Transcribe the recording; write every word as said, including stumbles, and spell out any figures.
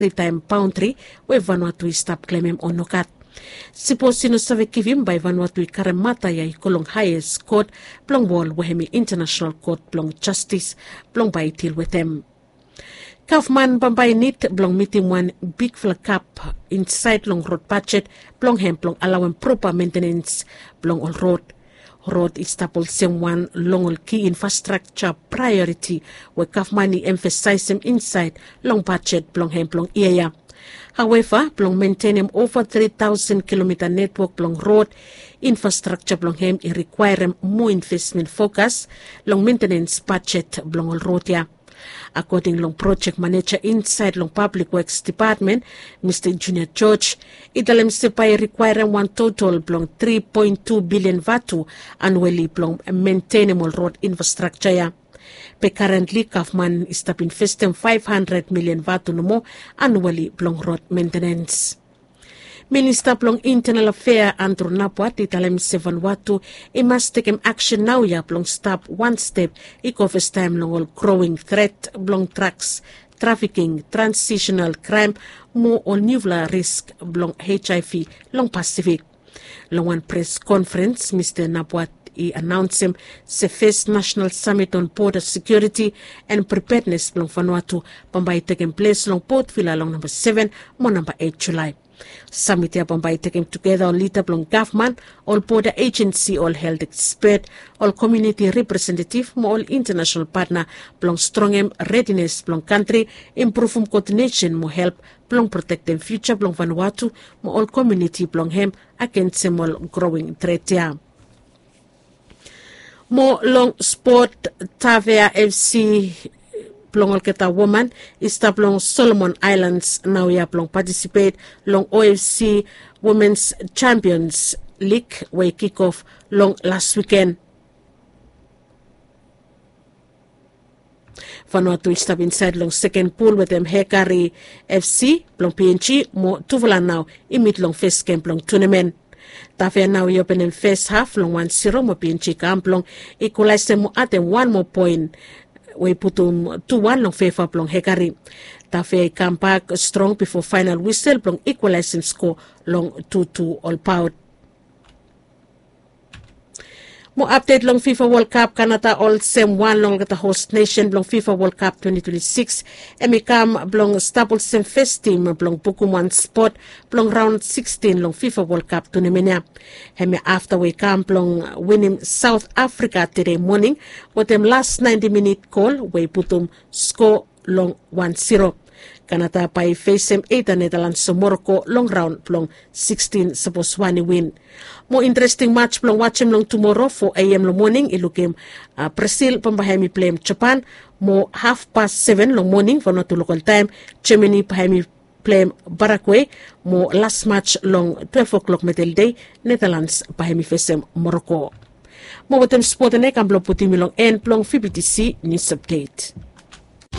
maritime boundary we Vanuatu stop claiming onokat. Sipo sino savekivim by Vanuatu karemata ya ikolong highest court plong wall wehemi international court plong justice plong by til with them. Kaufman Bambay nit blong meeting one big flag cup inside long road budget blong hem blong allowing proper maintenance blong all road. Road is tapol one long key infrastructure priority where Kaufman emphasize him inside long budget blong hem blong area. However, blong maintaining over three thousand kilometer network blong road infrastructure blong hem it require more investment focus long maintenance budget blong all road ya. According long project manager inside long public works department, Mister Junior George, italem sepay require one total blong three point two billion vatu annually blong maintainable road infrastructure ya. Pe currently Kaufman is stop investing five hundred million vatu no more annually blong road maintenance. Minister blong Internal Affairs Andrew Napuat italem seven watu it must take him action now ya blong stop one step ecofes time long all growing threat blong drugs trafficking transitional crime more all nuclear risk blong H I V long Pacific. Long one press conference Mister Napuat he announced him the first national summit on border security and preparedness blong Vanuatu Bambay taking place long Port Vila long number seven mo number eight July. Summit ya Bambay taking together all leader blong government, all border agency, all health expert, all community representative, mo all international partner blong strong em readiness blong country, improve um coordination mo help blong protect them future blong Vanuatu, mo all community blong hem against them all growing threat ya. Mo long sport Tavea F C plong olketa woman ista plong Solomon Islands now ya plong participate long O F C Women's Champions League way kick off long last weekend. Vanuatu is inside long second pool with them Hekari F C plong P N G mo tuvulan now imit long first game plong tournament. Tafia now you open in first half long one zero mo P N G kamplong equalize mo at one more point. We put um two one long favor plong Hekari. Tafia come back strong before final whistle plong equalizing score long two two all pout. Mo update long FIFA World Cup Canada all same one long the host nation long FIFA World Cup twenty twenty-six and become blong stable same first team blong bukum one spot blong round sixteen long FIFA World Cup tournament. Hemi after we come blong winning South Africa today morning with them last ninety minute call we put um score long one zero. Canada by face him eight Netherlands so Morocco long round long sixteen suppose one win. More interesting match long watch him long tomorrow four A M long morning ilukim uh, Brazil pambahemi play Japan more half past seven long morning for not local time Germany pahemi play Paraguay more last match long twelve o'clock metal day Netherlands pahemi face him Morocco. Mo watem sport ne kam blong puti mi long en plong F B T C news update.